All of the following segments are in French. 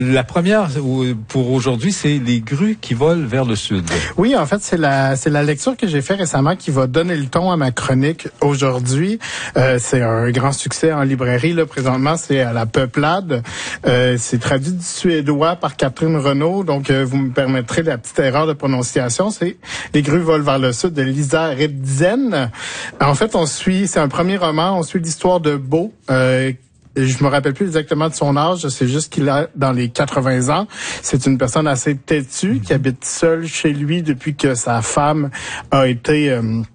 La première pour aujourd'hui, c'est les grues qui volent vers le sud. Oui, en fait, c'est la lecture que j'ai fait récemment qui va donner le ton à ma chronique aujourd'hui. C'est un grand succès en librairie là présentement, c'est à la Peuplade. C'est traduit du suédois par Catherine Renaud, donc vous me permettrez la petite erreur de prononciation. C'est Les grues volent vers le sud de Lisa Rebdzen. En fait, c'est un premier roman, on suit l'histoire de Beau. Je me rappelle plus exactement de son âge, c'est juste qu'il a dans les 80 ans. C'est une personne assez têtue qui habite seule chez lui depuis que sa femme a été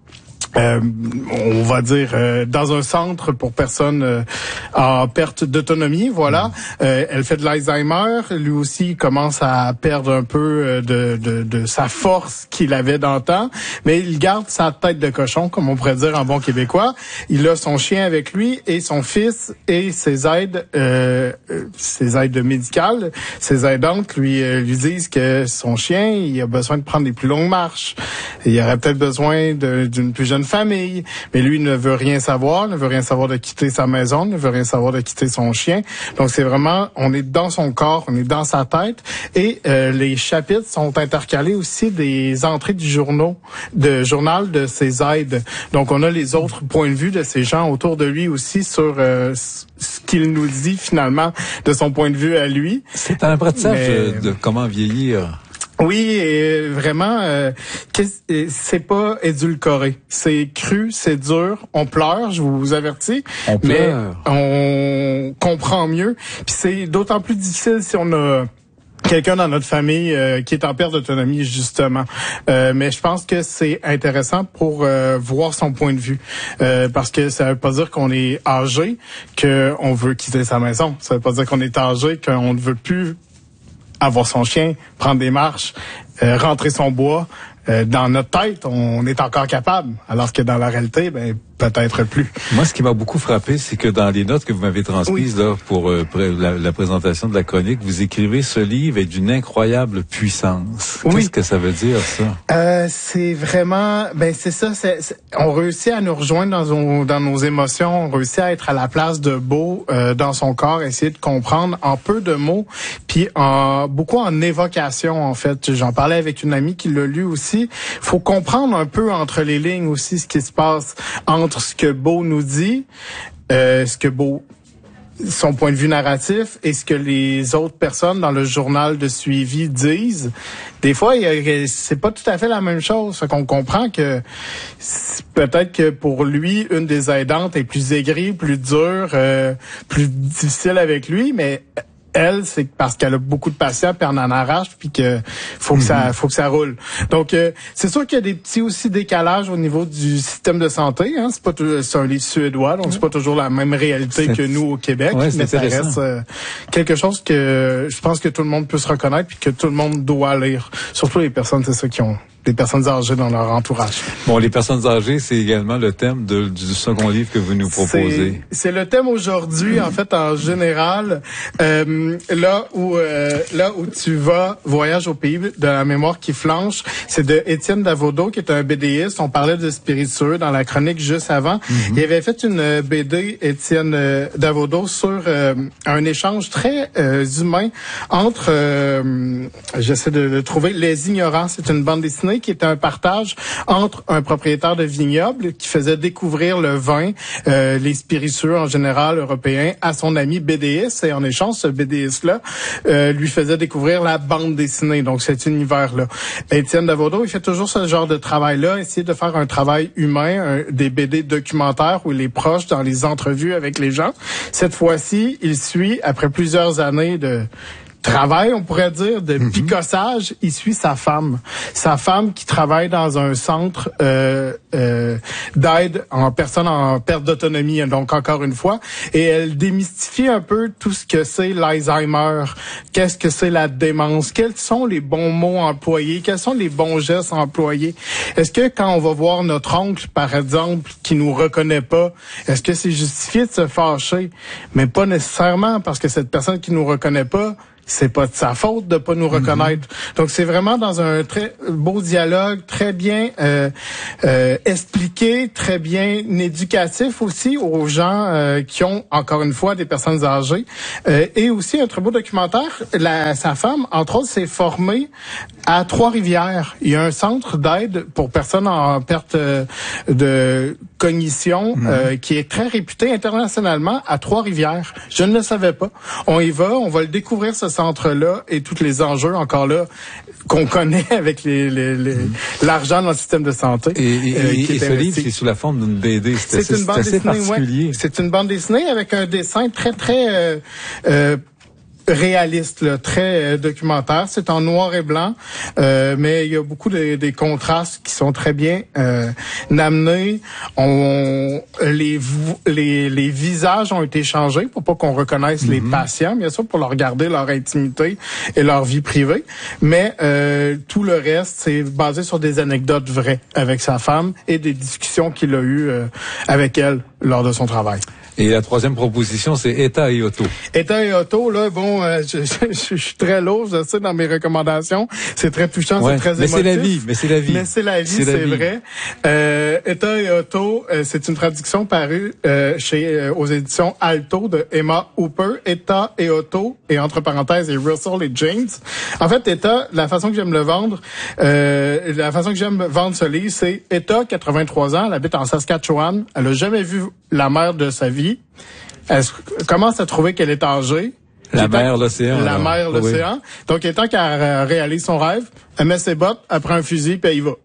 on va dire dans un centre pour personnes en perte d'autonomie, voilà. Elle fait de l'Alzheimer, lui aussi commence à perdre un peu de sa force qu'il avait d'antan, mais il garde sa tête de cochon, comme on pourrait dire en bon québécois. Il a son chien avec lui et son fils et ses aides médicales, ses aidantes lui disent que son chien, il a besoin de prendre des plus longues marches. Il aurait peut-être besoin d'une plus jeune famille, mais lui ne veut rien savoir, de quitter sa maison, ne veut rien savoir de quitter son chien. Donc c'est vraiment, on est dans son corps, on est dans sa tête, et les chapitres sont intercalés aussi des entrées du journal de ses aides. Donc on a les autres points de vue de ces gens autour de lui aussi sur ce qu'il nous dit finalement de son point de vue à lui. C'est un apprentissage de comment vieillir. Oui, et vraiment, c'est pas édulcoré. C'est cru, c'est dur. On pleure, je vous avertis. Mais on comprend mieux. Puis c'est d'autant plus difficile si on a quelqu'un dans notre famille qui est en perte d'autonomie, justement. Mais je pense que c'est intéressant pour voir son point de vue. Parce que ça veut pas dire qu'on est âgé, qu'on veut quitter sa maison. Ça veut pas dire qu'on est âgé, qu'on ne veut plus avoir son chien, prendre des marches, rentrer son bois. Dans notre tête, on est encore capable, alors que dans la réalité, peut-être plus. Moi, ce qui m'a beaucoup frappé, c'est que dans les notes que vous m'avez transmises là pour la présentation de la chronique, vous écrivez ce livre est d'une incroyable puissance. Oui. Qu'est-ce que ça veut dire, ça? C'est vraiment, c'est ça. On réussit à nous rejoindre dans nos émotions. On réussit à être à la place de Beau dans son corps, essayer de comprendre en peu de mots, puis beaucoup en évocation en fait. J'en parlais avec une amie qui l'a lu aussi. Faut comprendre un peu entre les lignes aussi ce qui se passe entre ce que Beau nous dit, son point de vue narratif et ce que les autres personnes dans le journal de suivi disent. Des fois, c'est pas tout à fait la même chose. Fait qu'on comprend que peut-être que pour lui, une des aidantes est plus aigrie, plus dure, plus difficile avec lui, mais elle, c'est parce qu'elle a beaucoup de patience, puis elle en arrache, puis que faut que ça roule. Donc c'est sûr qu'il y a des petits aussi décalages au niveau du système de santé. Hein. C'est un livre suédois, donc c'est pas toujours la même réalité que nous au Québec, mais ça reste quelque chose que je pense que tout le monde peut se reconnaître, puis que tout le monde doit lire. Surtout les personnes, c'est ça qui ont des personnes âgées dans leur entourage. Bon, les personnes âgées, c'est également le thème du second livre que vous nous proposez. C'est le thème aujourd'hui, en fait, en général. Là où tu vas, Voyage au pays de la mémoire qui flanche, c'est de Étienne Davodo, qui est un BDiste. On parlait de spiritueux dans la chronique juste avant. Il avait fait une BD, Étienne Davodo, sur un échange très humain entre, j'essaie de trouver, Les Ignorants. C'est une bande dessinée qui était un partage entre un propriétaire de vignoble qui faisait découvrir le vin, les spiritueux en général européens, à son ami BDiste. Et en échange, ce BDiste-là lui faisait découvrir la bande dessinée, donc cet univers-là. Étienne Davodo, il fait toujours ce genre de travail-là, essayer de faire un travail humain, des BD documentaires où il est proche dans les entrevues avec les gens. Cette fois-ci, il suit, après plusieurs années de travail, on pourrait dire, de picossage, il suit sa femme qui travaille dans un centre d'aide en personnes en perte d'autonomie, donc encore une fois, et elle démystifie un peu tout ce que c'est l'Alzheimer, qu'est-ce que c'est la démence, quels sont les bons mots employés, quels sont les bons gestes employés. Est-ce que quand on va voir notre oncle, par exemple, qui nous reconnaît pas, est-ce que c'est justifié de se fâcher? Mais pas nécessairement, parce que cette personne qui nous reconnaît pas, c'est pas de sa faute de pas nous reconnaître. Donc c'est vraiment dans un très beau dialogue, très bien expliqué, très bien éducatif aussi aux gens qui ont encore une fois des personnes âgées, et aussi un très beau documentaire. Sa femme, entre autres, s'est formée à Trois-Rivières. Il y a un centre d'aide pour personnes en perte de cognition qui est très réputé internationalement à Trois-Rivières. Je ne le savais pas. On y va, on va le découvrir, ce centre-là, et tous les enjeux encore là qu'on connaît avec l'argent dans le système de santé. Et ce livre, c'est sous la forme d'une BD. C'est une bande dessinée, particulier. Ouais. C'est une bande dessinée avec un dessin très réaliste, là, très documentaire. C'est en noir et blanc, mais il y a beaucoup des contrastes qui sont très bien amenés. Les visages ont été changés pour pas qu'on reconnaisse les patients, bien sûr, pour leur garder leur intimité et leur vie privée. Mais tout le reste, c'est basé sur des anecdotes vraies avec sa femme et des discussions qu'il a eues avec elle lors de son travail. Et la troisième proposition, c'est État et auto. État et auto, là, bon, je suis très lourd, je sais, dans mes recommandations. C'est très touchant, c'est très émotif. Mais c'est la vie. Mais c'est la vie, c'est vrai. État et auto, c'est une traduction parue aux éditions Alto de Emma Hooper. État et auto, et entre parenthèses, et Russell et James. En fait, État, la façon que j'aime le vendre, la façon que j'aime vendre ce livre, c'est État, 83 ans, elle habite en Saskatchewan, elle a jamais vu la mer de sa vie. Elle commence à trouver qu'elle est âgée. La mer, l'océan. La mer, l'océan. Oui. Donc, il est temps qu'elle réalise son rêve. Elle met ses bottes, elle prend un fusil, puis elle y va.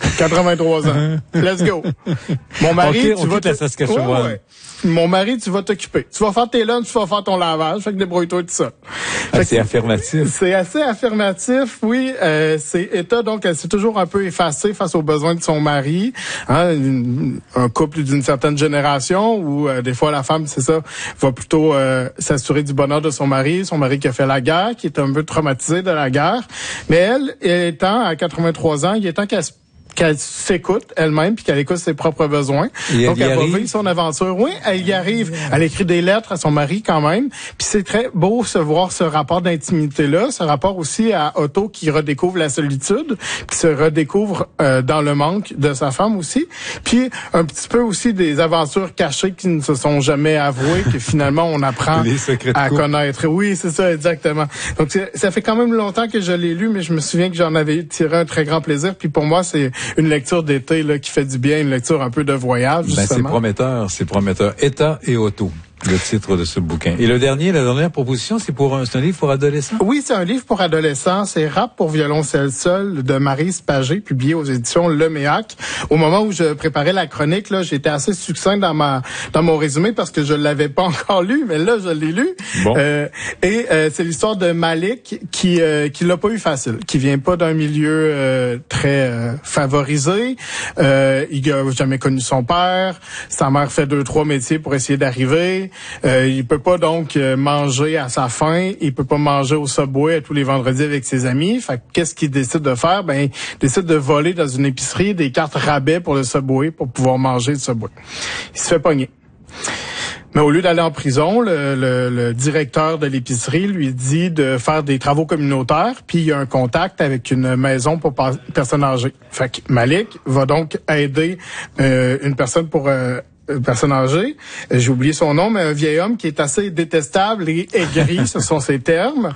83 ans. Let's go. Mon mari, tu vas la Saskatchewan. Ouais. Mon mari, tu vas t'occuper. Tu vas faire tes lunchs, tu vas faire ton lavage. Fait que débrouille-toi tout ça. C'est affirmatif. C'est assez affirmatif, oui. C'est État, donc, elle s'est toujours un peu effacée face aux besoins de son mari. Hein, un couple d'une certaine génération où, des fois, la femme, c'est ça, va plutôt s'assurer du bonheur de son mari qui a fait la guerre, qui est un peu traumatisé de la guerre. Mais elle, étant à 83 ans, il est temps qu'elle s'écoute elle-même puis qu'elle écoute ses propres besoins. Donc, elle va vivre son aventure. Oui, elle y arrive. Elle écrit des lettres à son mari quand même. Puis c'est très beau de voir ce rapport d'intimité-là, ce rapport aussi à Otto qui redécouvre la solitude, qui se redécouvre dans le manque de sa femme aussi. Puis un petit peu aussi des aventures cachées qui ne se sont jamais avouées, que finalement on apprend à connaître. Oui, c'est ça, exactement. Donc ça fait quand même longtemps que je l'ai lu, mais je me souviens que j'en avais tiré un très grand plaisir. Puis pour moi, c'est une lecture d'été là qui fait du bien, une lecture un peu de voyage, justement. C'est prometteur. État et auto, le titre de ce bouquin. Et la dernière proposition, c'est un livre pour adolescents? Oui, c'est un livre pour adolescents. C'est Rap pour violoncelle seul de Maryse Pagé, publié aux éditions Leméac. Au moment où je préparais la chronique, là, j'étais assez succinct dans mon résumé parce que je l'avais pas encore lu, mais là, je l'ai lu. Bon. C'est l'histoire de Malik qui l'a pas eu facile, qui vient pas d'un milieu très favorisé. Il a jamais connu son père. Sa mère fait 2-3 métiers pour essayer d'arriver. Il peut pas donc manger à sa faim. Il peut pas manger au Subway tous les vendredis avec ses amis. Fait qu'est-ce qu'il décide de faire? Il décide de voler dans une épicerie des cartes rabais pour le Subway pour pouvoir manger le Subway. Il se fait pogner. Mais au lieu d'aller en prison, le directeur de l'épicerie lui dit de faire des travaux communautaires, puis il y a un contact avec une maison pour personnes âgées. Fait que Malik va donc aider une personne personne âgée, j'ai oublié son nom, mais un vieil homme qui est assez détestable et aigri, ce sont ses termes.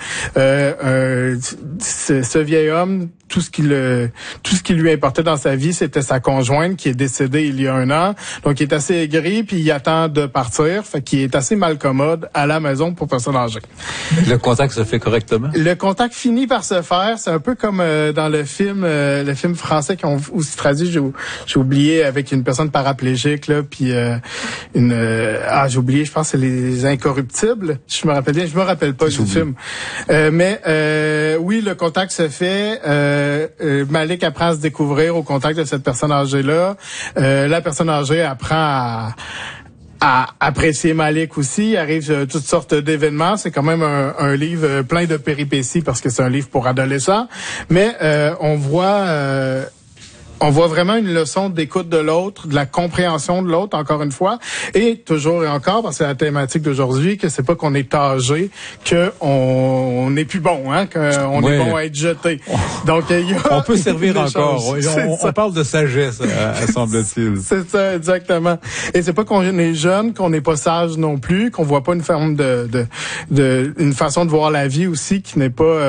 Ce vieil homme, tout ce qui lui importait dans sa vie, c'était sa conjointe qui est décédée il y a 1 an. Donc, il est assez aigri, puis il attend de partir. Fait qu'il est assez malcommode à la maison pour personnes âgées. Le contact se fait correctement? Le contact finit par se faire. C'est un peu comme dans le film français qui ont aussi traduit, j'ai oublié, avec une personne paraplégique, là, puis j'ai oublié, je pense que c'est Les Incorruptibles. Je me rappelle pas du film. Oui, le contact se fait. Malik apprend à se découvrir au contact de cette personne âgée-là. La personne âgée apprend à apprécier Malik aussi. Il arrive toutes sortes d'événements. C'est quand même un livre plein de péripéties parce que c'est un livre pour adolescents. Mais on voit On voit vraiment une leçon d'écoute de l'autre, de la compréhension de l'autre, encore une fois, et toujours et encore, parce que c'est la thématique d'aujourd'hui, que c'est pas qu'on est âgé, qu'on n'est plus bon, hein, qu'on est bon à être jeté. Donc, on peut servir encore. On parle de sagesse, semble-t-il. C'est ça, exactement. Et c'est pas qu'on est jeune, qu'on n'est pas sage non plus, qu'on voit pas une forme une façon de voir la vie aussi qui n'est pas